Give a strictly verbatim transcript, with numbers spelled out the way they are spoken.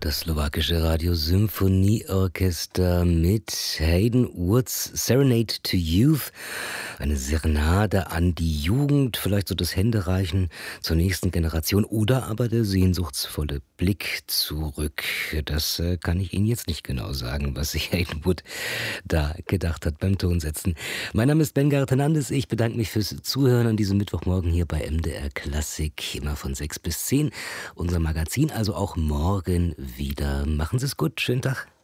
Das slowakische Radiosymphonieorchester mit Hayden Woods Serenade to Youth. Eine Serenade an die Jugend, vielleicht so das Händereichen zur nächsten Generation oder aber der sehnsuchtsvolle Blick zurück. Das äh, kann ich Ihnen jetzt nicht genau sagen, was sich Hayden Wood da gedacht hat beim Tonsetzen. Mein Name ist Ben Hernandez. Ich bedanke mich fürs Zuhören an diesem Mittwochmorgen hier bei M D R Klassik. Immer von sechs bis zehn. Unser Magazin also auch morgen wieder. Machen Sie es gut. Schönen Tag.